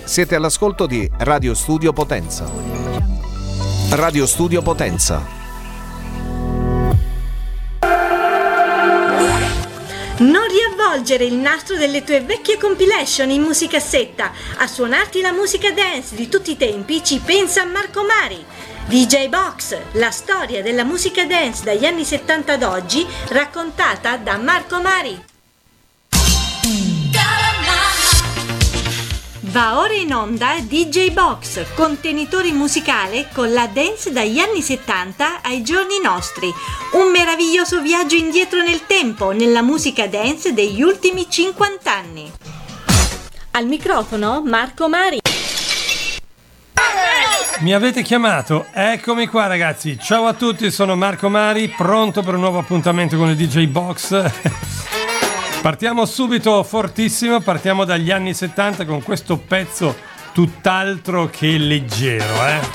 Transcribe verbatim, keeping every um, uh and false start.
Siete all'ascolto di Radio Studio Potenza. Radio Studio Potenza. Non riavvolgere il nastro delle tue vecchie compilation in musicassetta. A suonarti la musica dance di tutti i tempi ci pensa Marco Mari. D J Box, la storia della musica dance dagli anni settanta ad oggi, raccontata da Marco Mari. Va ora in onda D J Box, contenitore musicale con la dance dagli anni settanta ai giorni nostri. Un meraviglioso viaggio indietro nel tempo, nella musica dance degli ultimi cinquanta anni. Al microfono Marco Mari. Mi avete chiamato? Eccomi qua ragazzi, ciao a tutti, sono Marco Mari, pronto per un nuovo appuntamento con il D J Box. Partiamo subito fortissimo, partiamo dagli anni settanta con questo pezzo tutt'altro che leggero, eh?